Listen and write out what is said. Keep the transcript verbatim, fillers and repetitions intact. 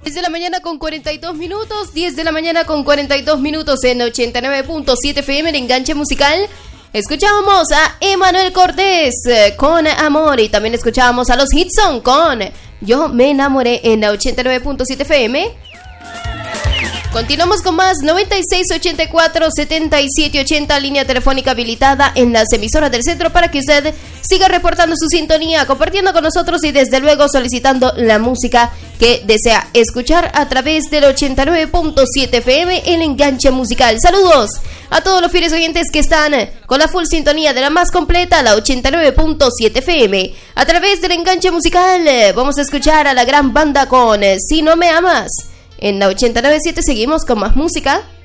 diez de la mañana con cuarenta y dos minutos, diez de la mañana con cuarenta y dos minutos en ochenta y nueve punto siete F M en Enganche Musical. Escuchábamos a Emanuel Cortés eh, con Amor y también escuchábamos a los Hitson con Yo me enamoré en la ochenta y nueve punto siete F M. Continuamos con más noventa y seis, ochenta y cuatro, setenta y siete, ochenta, línea telefónica habilitada en las emisoras del centro para que usted siga reportando su sintonía, compartiendo con nosotros y desde luego solicitando la música que desea escuchar a través del ochenta y nueve punto siete F M, el Enganche Musical. Saludos a todos los fieles oyentes que están con la full sintonía de la más completa, la ochenta y nueve punto siete F M. A través del Enganche Musical vamos a escuchar a la gran banda con Si no me amas. En la ochenta y nueve punto siete seguimos con más música.